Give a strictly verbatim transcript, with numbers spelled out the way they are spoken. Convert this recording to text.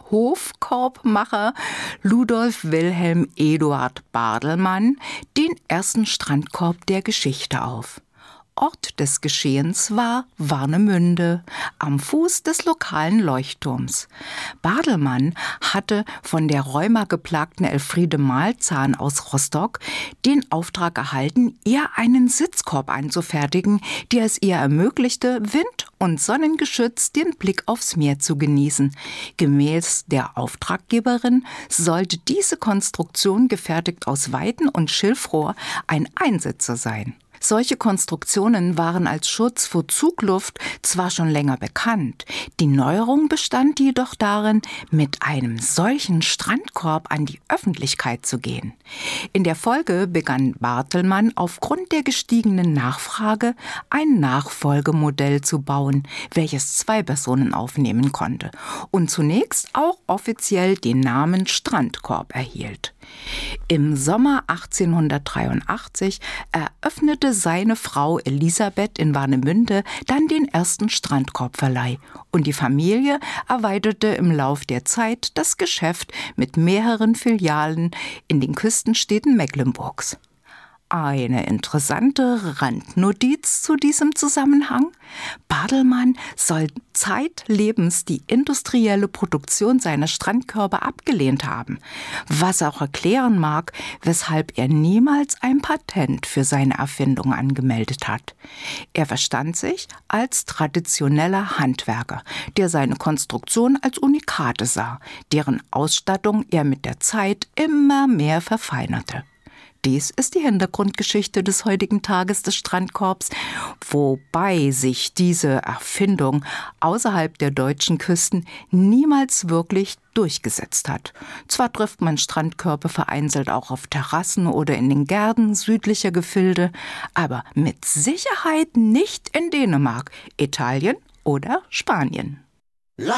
Hofkorbmacher Ludolf Wilhelm Eduard Bardelmann den ersten Strandkorb der Geschichte auf. Ort des Geschehens war Warnemünde, am Fuß des lokalen Leuchtturms. Bardelmann hatte von der rheumageplagten Elfriede Malzahn aus Rostock den Auftrag erhalten, ihr einen Sitzkorb anzufertigen, der es ihr ermöglichte, wind- und sonnengeschützt den Blick aufs Meer zu genießen. Gemäß der Auftraggeberin sollte diese Konstruktion, gefertigt aus Weiden und Schilfrohr, ein Einsitzer sein. Solche Konstruktionen waren als Schutz vor Zugluft zwar schon länger bekannt, die Neuerung bestand jedoch darin, mit einem solchen Strandkorb an die Öffentlichkeit zu gehen. In der Folge begann Bartelmann aufgrund der gestiegenen Nachfrage ein Nachfolgemodell zu bauen, welches zwei Personen aufnehmen konnte und zunächst auch offiziell den Namen Strandkorb erhielt. Im Sommer achtzehnhundertdreiundachtzig eröffnete seine Frau Elisabeth in Warnemünde dann den ersten Strandkorbverleih und die Familie erweiterte im Lauf der Zeit das Geschäft mit mehreren Filialen in den Küstenstädten Mecklenburgs. Eine interessante Randnotiz zu diesem Zusammenhang: Bardelmann soll zeitlebens die industrielle Produktion seiner Strandkörbe abgelehnt haben, was auch erklären mag, weshalb er niemals ein Patent für seine Erfindung angemeldet hat. Er verstand sich als traditioneller Handwerker, der seine Konstruktion als Unikate sah, deren Ausstattung er mit der Zeit immer mehr verfeinerte. Dies ist die Hintergrundgeschichte des heutigen Tages des Strandkorbs, wobei sich diese Erfindung außerhalb der deutschen Küsten niemals wirklich durchgesetzt hat. Zwar trifft man Strandkörbe vereinzelt auch auf Terrassen oder in den Gärten südlicher Gefilde, aber mit Sicherheit nicht in Dänemark, Italien oder Spanien.